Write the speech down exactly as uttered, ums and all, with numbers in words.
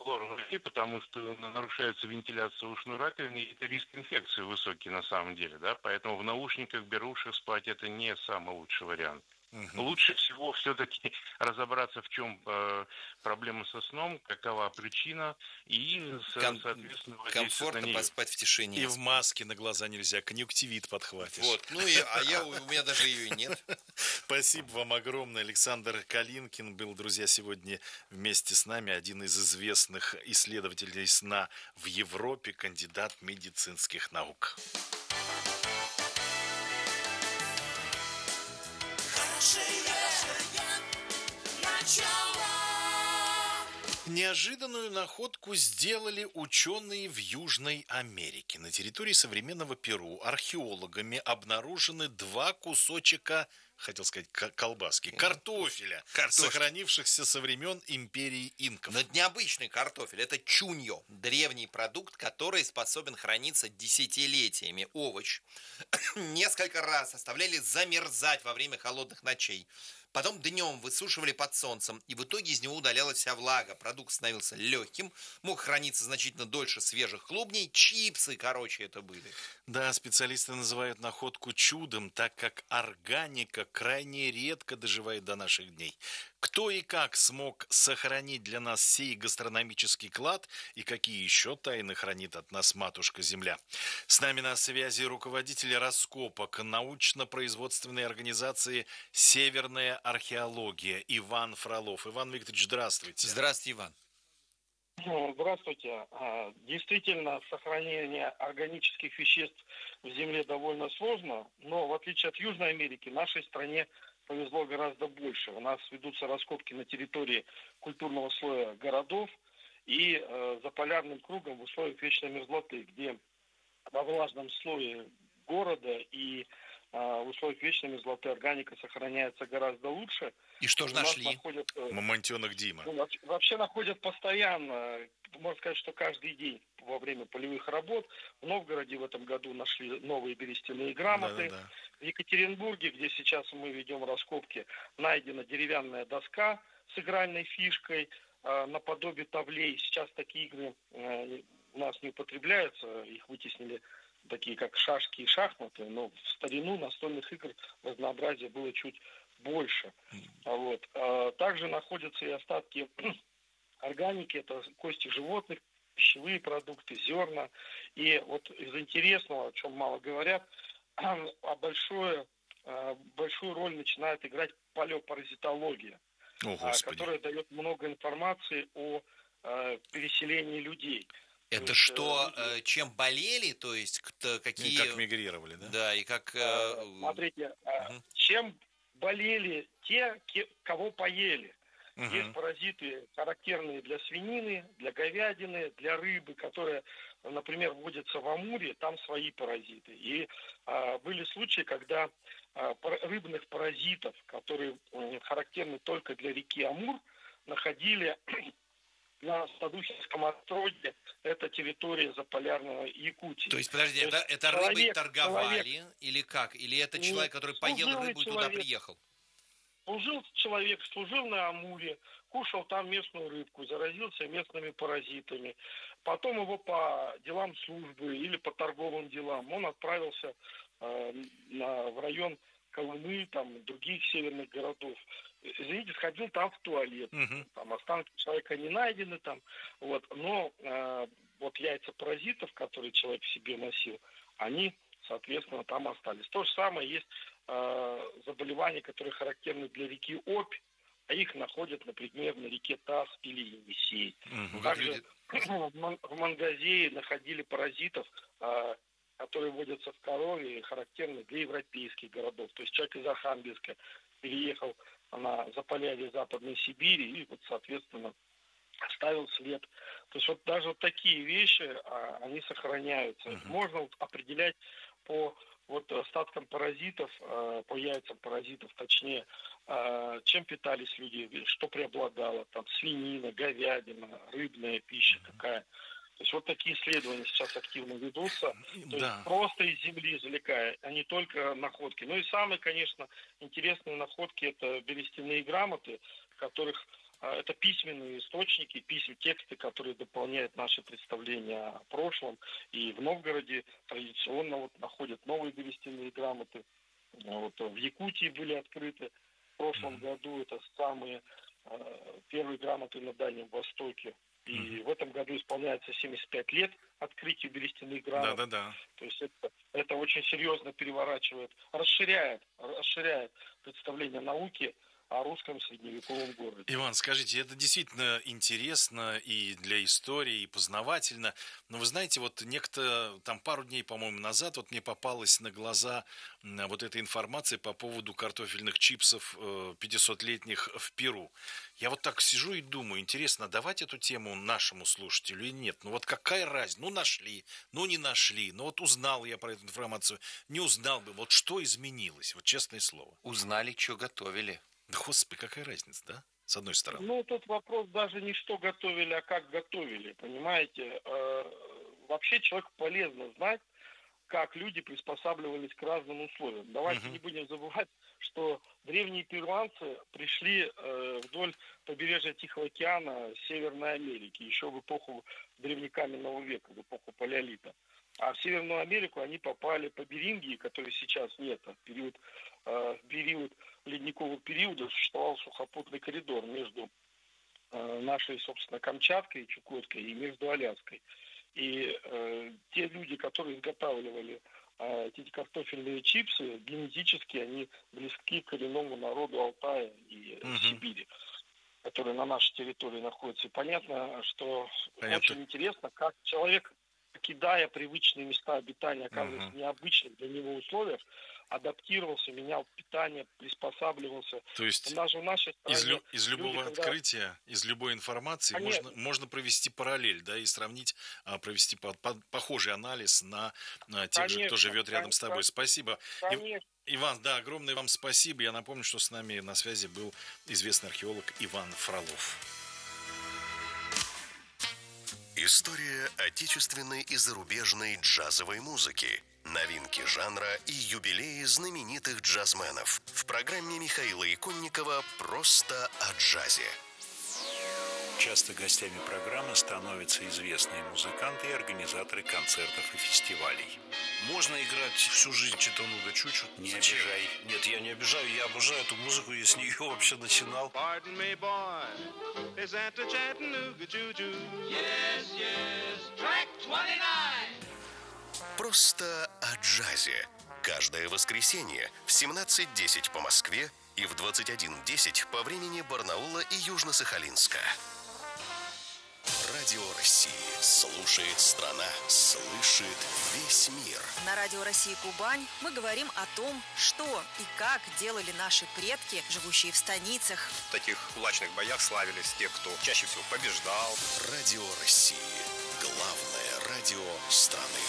хлором воды, потому что нарушается вентиляция ушной раковины, и это риск инфекции высокий на самом деле, да, поэтому в наушниках, берушах спать это не самый лучший вариант. Мгм. Лучше всего все-таки разобраться, в чем э, проблема со сном, какова причина, и, со- Ком- соответственно, воздействовать на комфортно нее. поспать в тишине. И в маске на глаза нельзя, конъюнктивит подхватишь. Вот, ну и, а я, у меня даже ее и нет. Спасибо вам огромное. Александр Калинкин был, друзья, сегодня вместе с нами. Один из известных исследователей сна в Европе, кандидат медицинских наук. Неожиданную находку сделали ученые в Южной Америке. На территории современного Перу археологами обнаружены два кусочка, хотел сказать, ко- колбаски, картофеля, Картошки. сохранившихся со времен империи инков. Но это необычный картофель, это чуньо, древний продукт, который способен храниться десятилетиями. Овощ несколько раз оставляли замерзать во время холодных ночей. Потом днем высушивали под солнцем, и в итоге из него удалялась вся влага. Продукт становился легким, мог храниться значительно дольше свежих клубней. Чипсы, короче, это были. Да, специалисты называют находку чудом, так как органика крайне редко доживает до наших дней. Кто и как смог сохранить для нас сей гастрономический клад и какие еще тайны хранит от нас матушка Земля? С нами на связи руководитель раскопок научно-производственной организации «Северная археология» Иван Фролов. Иван Викторович, здравствуйте. Здравствуйте, Иван. Ну, Здравствуйте. А, Действительно, сохранение органических веществ в земле довольно сложно, но в отличие от Южной Америки, нашей стране повезло гораздо больше. У нас ведутся раскопки на территории культурного слоя городов и э, за полярным кругом в условиях вечной мерзлоты, где во влажном слое города и э, в условиях вечной мерзлоты органика сохраняется гораздо лучше. И что же У нас нашли? находят, э, Мамонтенок Дима. ну, вообще- вообще находят постоянно, можно сказать, что каждый день во время полевых работ. В Новгороде в этом году нашли новые берестяные грамоты. Да-да-да. В Екатеринбурге, где сейчас мы ведем раскопки, найдена деревянная доска с игральной фишкой э, наподобие тавлей. Сейчас такие игры э, у нас не употребляются, их вытеснили такие как шашки и шахматы, но в старину настольных игр разнообразия было чуть больше. А Вот. А Также находятся и остатки органики, это кости животных, пищевые продукты, зерна. И вот из интересного, о чем мало говорят, а большое, а, большую роль начинает играть палеопаразитология, О, а, Господи. которая дает много информации о а, переселении людей. То Это есть, что, э, люди- э, чем болели, то есть кто, И какие... как мигрировали, да? Да, и как... э, а, Смотрите, а, мгм. чем болели те, ке- кого поели. Мгм. Есть паразиты, характерные для свинины, для говядины, для рыбы, которые, например, водятся в Амуре, там свои паразиты. И а, были случаи, когда а, пар- рыбных паразитов, которые м, характерны только для реки Амур, находили на Стадухинском остроге, это территория заполярного Якутии. То есть, подожди, То это, есть это рыбой человек- торговали человек- или как? Или это Не, человек, который поел служилый рыбу и туда человек. приехал? Служил человек, служил на Амуре, кушал там местную рыбку, заразился местными паразитами. Потом его по делам службы или по торговым делам он отправился э, на, в район Колымы, там, других северных городов. Извините, сходил там в туалет. Мгм. Там останки человека не найдены, там, вот, но э, вот яйца паразитов, которые человек в себе носил, они, соответственно, там остались. То же самое есть э, заболевания, которые характерны для реки Обь, а их находят, например, на реке Тас или Енисей. Мгм. Как Также люди- в Ман- в Мангазее находили паразитов, э, которые водятся в корове и характерны для европейских городов. То есть человек из Архангельска переехал на Заполярье Западной Сибири и, вот, соответственно, оставил след. То есть вот даже вот такие вещи, а, они сохраняются. Мгм. Можно вот определять по вот остаткам паразитов, а, по яйцам паразитов, точнее, а, чем питались люди, что преобладало, там свинина, говядина, рыбная пища какая. То есть вот такие исследования сейчас активно ведутся. То Да. есть просто из земли извлекая, а не только находки. Ну и самые, конечно, интересные находки — это берестяные грамоты, в которых это письменные источники, писем, тексты, которые дополняют наши представления о прошлом. И в Новгороде традиционно вот находят новые берестяные грамоты. Вот в Якутии были открыты в прошлом mm-hmm. году. Это самые э, первые грамоты на Дальнем Востоке. И mm-hmm. в этом году исполняется семьдесят пять лет открытию берестяных грамот. Да-да-да. То есть это, это очень серьезно переворачивает, расширяет, расширяет представление науки о русском средневековом городе. Иван, скажите, это действительно интересно и для истории, и познавательно. Но вы знаете, вот некто там пару дней, по-моему, назад вот мне попалась на глаза вот эта информация по поводу картофельных чипсов пятисотлетних в Перу. Я вот так сижу и думаю, интересно, давать эту тему нашему слушателю или нет? Ну вот какая разница? Ну нашли, ну не нашли. Ну вот узнал я про эту информацию, не узнал бы. Вот что изменилось? Вот честное слово. Узнали, что готовили. Да, господи, какая разница, да? С одной стороны. Ну, тут вопрос даже не что готовили, а как готовили, понимаете? Э, вообще человеку полезно знать, как люди приспосабливались к разным условиям. Давайте uh-huh. не будем забывать, что древние перуанцы пришли э, вдоль побережья Тихого океана Северной Америки, еще в эпоху древнекаменного века, в эпоху палеолита. А в Северную Америку они попали по Берингии, которой сейчас нет. В период, э, в период ледникового периода существовал сухопутный коридор между э, нашей, собственно, Камчаткой, Чукоткой и между Аляской. И э, те люди, которые изготавливали э, эти картофельные чипсы, генетически они близки к коренному народу Алтая и uh-huh. Сибири, которые на нашей территории находятся. И понятно, что Понятно. Очень интересно, как человек, покидая привычные места обитания, оказываясь uh-huh. в необычных для него условиях, адаптировался, менял питание, приспосабливался. То есть нас, в нашей стране из, лю, из любого люди, когда... открытия, из любой информации можно, можно провести параллель, да, и сравнить, провести по, по, похожий анализ на, на тех конечно, же, кто живет рядом конечно, с тобой. Спасибо. Конечно. Иван, да, огромное вам спасибо. Я напомню, что с нами на связи был известный археолог Иван Фролов. История отечественной и зарубежной джазовой музыки. Новинки жанра и юбилеи знаменитых джазменов. В программе Михаила Иконникова «Просто о джазе». Часто гостями программы становятся известные музыканты и организаторы концертов и фестивалей. Можно играть всю жизнь Читануга Чучу. Не Зачем? Обижай. Нет, я не обижаю, я обожаю эту музыку, я с нее вообще начинал. Pardon me, boy, is that the Chattanooga Choo-Choo? Yes, yes, track twenty-nine. Просто о джазе. Каждое воскресенье в семнадцать десять по Москве и в двадцать один десять по времени Барнаула и Южно-Сахалинска. Радио России. Слушает страна, слышит весь мир. На Радио России Кубань мы говорим о том, что и как делали наши предки, живущие в станицах. В таких кулачных боях славились те, кто чаще всего побеждал. Радио России. Главное радио страны.